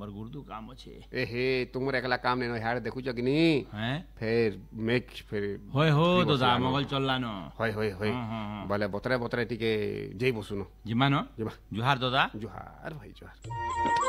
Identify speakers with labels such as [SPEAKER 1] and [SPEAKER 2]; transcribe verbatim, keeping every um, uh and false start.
[SPEAKER 1] मोर गुर्दू काम अच्छे
[SPEAKER 2] ए हे तुमर एकला काम नहीं हाड़ देखु कि नहीं
[SPEAKER 1] हैं
[SPEAKER 2] फिर मेक फिर
[SPEAKER 1] होय हो तो जा मगल चलला न
[SPEAKER 2] होय होय होय
[SPEAKER 1] हाँ, हाँ, हाँ।
[SPEAKER 2] बोले बतरे बतरे टिके जई बसुनो
[SPEAKER 1] जिमा न
[SPEAKER 2] जिमा
[SPEAKER 1] जुहार दादा
[SPEAKER 2] जुहार भाई जुहार